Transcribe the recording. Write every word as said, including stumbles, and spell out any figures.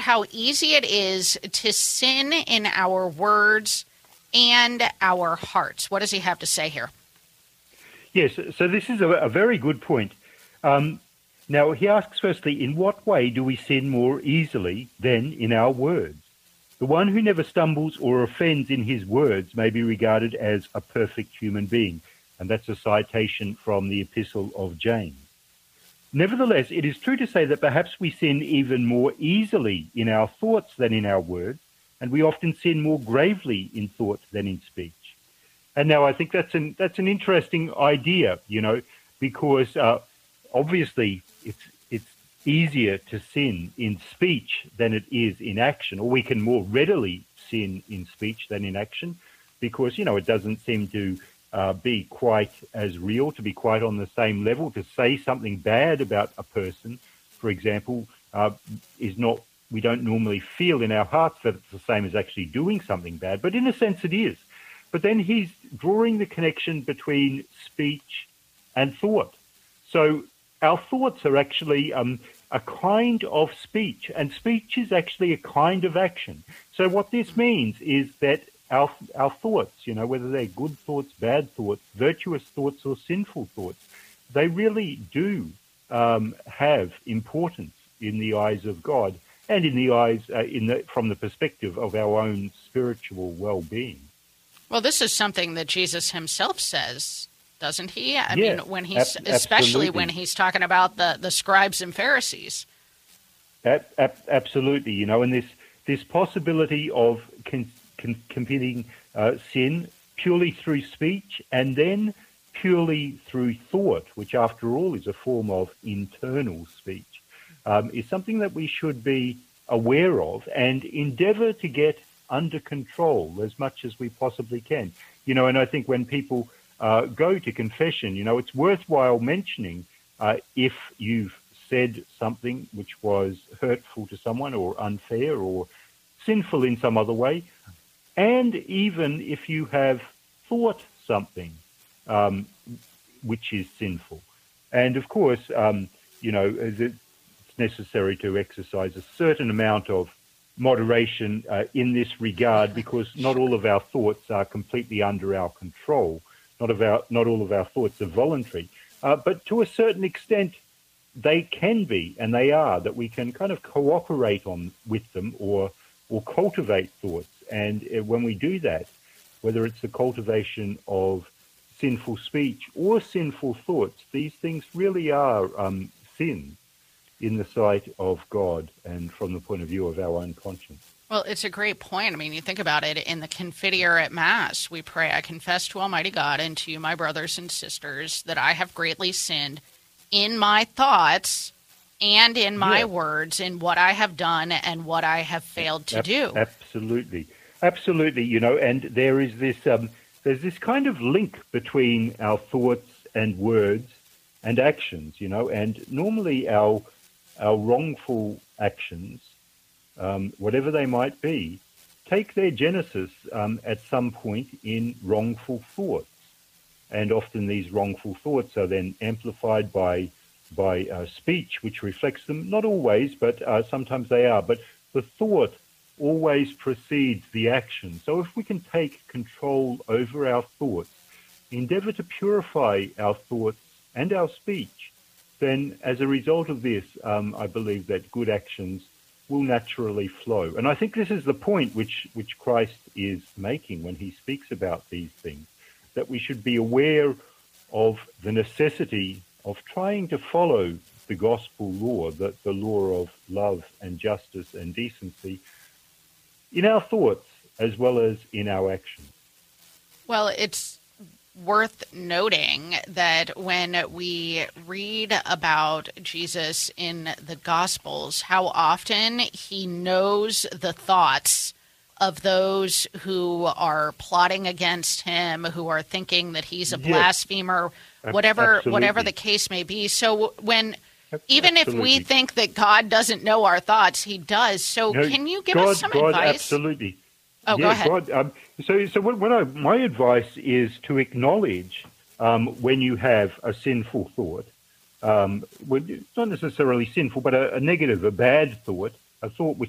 how easy it is to sin in our words and our hearts. What does he have to say here? Yes, so this is a, a very good point. Um, now, he asks firstly, in what way do we sin more easily than in our words? The one who never stumbles or offends in his words may be regarded as a perfect human being. And that's a citation from the Epistle of James. Nevertheless, it is true to say that perhaps we sin even more easily in our thoughts than in our words, and we often sin more gravely in thought than in speech. And now I think that's an that's an interesting idea, you know, because uh, obviously it's it's easier to sin in speech than it is in action, or we can more readily sin in speech than in action, because, you know, it doesn't seem to uh, be quite as real, to be quite on the same level. To say something bad about a person, for example, uh, is not, we don't normally feel in our hearts that it's the same as actually doing something bad, but in a sense it is. But then he's drawing the connection between speech and thought. So our thoughts are actually um, a kind of speech, and speech is actually a kind of action. So what this means is that our our thoughts, you know, whether they're good thoughts, bad thoughts, virtuous thoughts, or sinful thoughts, they really do um, have importance in the eyes of God and in the eyes, uh, in the from the perspective of our own spiritual well-being. Well, this is something that Jesus himself says, doesn't he? I Yes, mean, when he's ab- especially absolutely. when he's talking about the, the scribes and Pharisees. Ab- ab- absolutely, you know, and this this possibility of con- con- committing uh, sin purely through speech and then purely through thought, which after all is a form of internal speech, um, is something that we should be aware of and endeavor to get under control as much as we possibly can. You know, and I think when people uh, go to confession, you know, it's worthwhile mentioning uh, if you've said something which was hurtful to someone or unfair or sinful in some other way, and even if you have thought something um, which is sinful. And of course, um, you know, it's necessary to exercise a certain amount of moderation uh, in this regard, because not all of our thoughts are completely under our control. Not of our, not all of our thoughts are voluntary, uh, but to a certain extent, they can be, and they are. That we can kind of cooperate on with them, or or cultivate thoughts. And uh, when we do that, whether it's the cultivation of sinful speech or sinful thoughts, these things really are um, sin in the sight of God and from the point of view of our own conscience. Well, it's a great point. I mean, you think about it, in the Confiteor at Mass, we pray, I confess to Almighty God and to you, my brothers and sisters, that I have greatly sinned in my thoughts and in my Yeah. words, in what I have done and what I have failed to Ab- do. Absolutely. Absolutely, you know, and there is this, um, there's this kind of link between our thoughts and words and actions, you know, and normally our our wrongful actions, um, whatever they might be, take their genesis um, at some point in wrongful thoughts. And often these wrongful thoughts are then amplified by by uh, speech, which reflects them. Not always, but uh, sometimes they are. But the thought always precedes the action. So if we can take control over our thoughts, endeavor to purify our thoughts and our speech, then as a result of this, um, I believe that good actions will naturally flow. And I think this is the point which, which Christ is making when he speaks about these things, that we should be aware of the necessity of trying to follow the gospel law, the, the law of love and justice and decency, in our thoughts as well as in our actions. Well, it's worth noting that when we read about Jesus in the Gospels, how often he knows the thoughts of those who are plotting against him, who are thinking that he's a Yes. blasphemer, whatever Absolutely. whatever the case may be. So when even if we Absolutely. think that God doesn't know our thoughts, he does. So No, can you give God, us some God, advice? Absolutely. Oh, yeah, go ahead. God, um, so, so what, what I, my advice is to acknowledge um, when you have a sinful thought. Um, well, it's not necessarily sinful, but a, a negative, a bad thought, a thought which